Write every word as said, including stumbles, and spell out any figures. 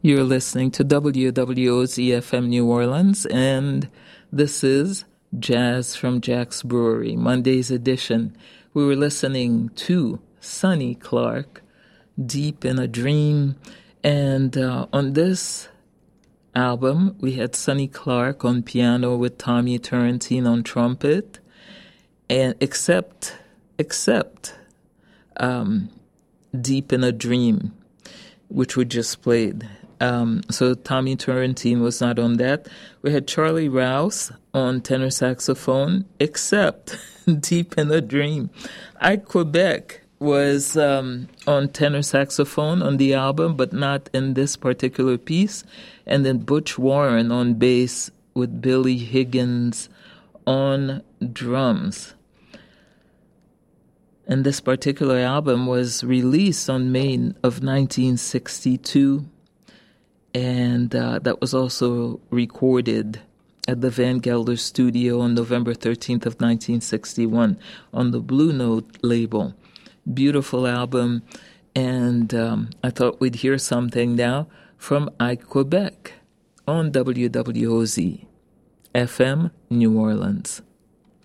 You're listening to W W O Z F M New Orleans, and this is Jazz from Jack's Brewery, Monday's edition. We were listening to Sonny Clark, Deep in a Dream, and uh, on this album, we had Sonny Clark on piano with Tommy Turrentine on trumpet, and except, except um, Deep in a Dream, which we just played. Um, so Tommy Turrentine was not on that. We had Charlie Rouse on tenor saxophone, except Deep in a Dream. Ike Quebec was um, on tenor saxophone on the album, but not in this particular piece. And then Butch Warren on bass with Billy Higgins on drums. And this particular album was released on May of nineteen sixty-two. And uh, that was also recorded at the Van Gelder Studio on November thirteenth of nineteen sixty-one on the Blue Note label. Beautiful album, and um, I thought we'd hear something now from Ike Quebec on W W O Z F M New Orleans.